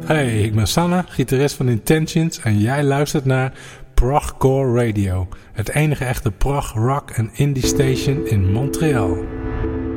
Hey, ik ben Sanne, gitarist van Intentions en jij luistert naar Progcore Radio. Het enige echte prog, rock en indie station in Montreal.